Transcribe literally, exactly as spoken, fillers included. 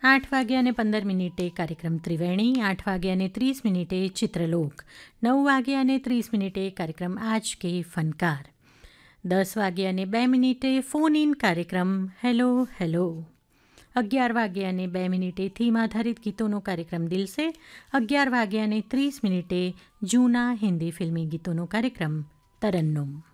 આઠ વાગ્યા અને પંદર મિનિટે કાર્યક્રમ ત્રિવેણી, આઠ વાગ્યા અને ત્રીસ મિનિટે ચિત્રલોક, નવ વાગ્યા અને ત્રીસ મિનિટે કાર્યક્રમ આજ કે ફનકાર, દસ વાગ્યા અને બે મિનિટે ફોન ઇન કાર્યક્રમ હેલો હેલો, અગિયાર વાગ્યા અને બે મિનિટે થીમ આધારિત ગીતોનો કાર્યક્રમ દિલસે, અગિયાર વાગ્યા અને ત્રીસ મિનિટે જૂના હિન્દી ફિલ્મી ગીતોનો કાર્યક્રમ તરન્નુમ.